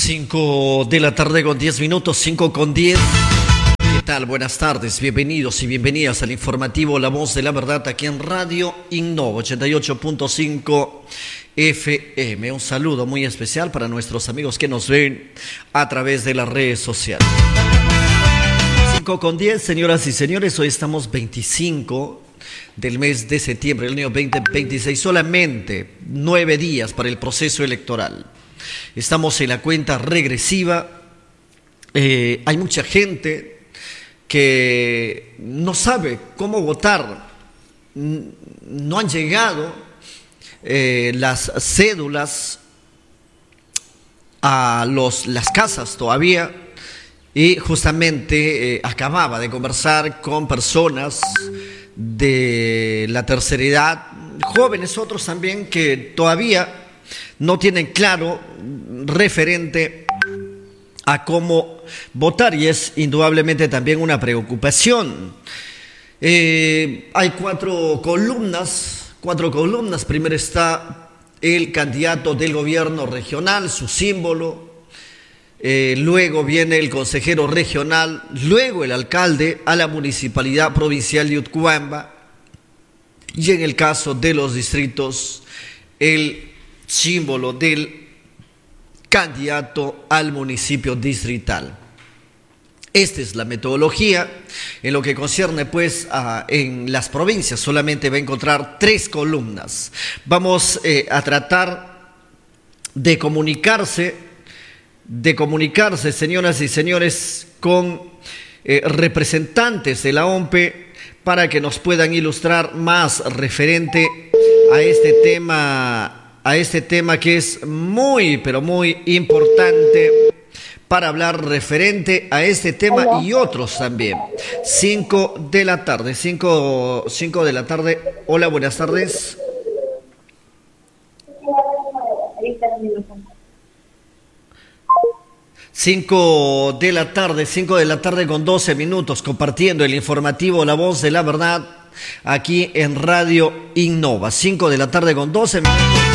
5 de la tarde con 10 minutos, 5 con 10. ¿Qué tal? Buenas tardes, bienvenidos y bienvenidas al informativo La Voz de la Verdad aquí en Radio Innova 88.5 FM. Un saludo muy especial para nuestros amigos que nos ven a través de las redes sociales. 5 con 10, señoras y señores, hoy estamos 25 del mes de septiembre del año 2026, solamente 9 días para el proceso electoral. Estamos en la cuenta regresiva. Hay mucha gente que no sabe cómo votar. No han llegado las cédulas a las casas todavía. Y justamente acababa de conversar con personas de la tercera edad, jóvenes otros también que todavía no tienen claro referente a cómo votar, y es indudablemente también una preocupación. Hay cuatro columnas. Primero está el candidato del gobierno regional, su símbolo. Luego viene el consejero regional, luego el alcalde a la municipalidad provincial de Utcubamba, y en el caso de los distritos, el símbolo del candidato al municipio distrital. Esta es la metodología. En lo que concierne pues en las provincias, solamente va a encontrar 3 columnas. Vamos a tratar de comunicarse, señoras y señores, con representantes de la OMPE para que nos puedan ilustrar más referente a este tema que es muy, pero muy importante para hablar referente a este tema. Hola. Y otros también. 5 de la tarde. Hola, buenas tardes. Cinco de la tarde con 12 minutos, compartiendo el informativo La Voz de la Verdad aquí en Radio Innova. 5 de la tarde con 12 minutos.